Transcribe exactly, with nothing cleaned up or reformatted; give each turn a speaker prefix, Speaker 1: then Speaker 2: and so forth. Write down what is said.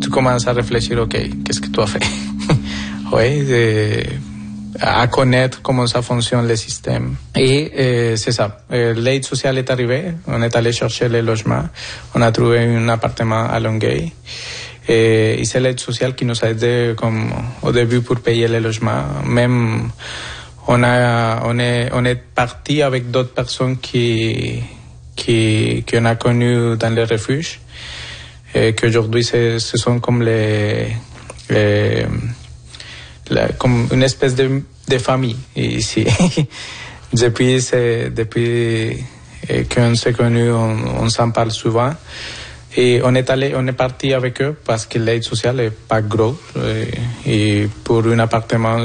Speaker 1: tu commences à réfléchir, ok, qu'est-ce que tu as fait? Oui, de, à connaître comment ça fonctionne le système. Et euh, c'est ça. Euh, l'aide sociale est arrivée. On est allé chercher les logements. On a trouvé un appartement à Longueuil. Et, et c'est l'aide sociale qui nous a aidé comme au début pour payer les logements. Même on a on est on est parti avec d'autres personnes qui qui qu'on a connues dans les refuges et qu'aujourd'hui ce, ce sont comme les, les la, comme une espèce de de famille ici. depuis c'est depuis qu'on s'est connus, on, on s'en parle souvent. Et on est allé, on est parti avec eux parce que l'aide sociale est pas gros et, et pour un appartement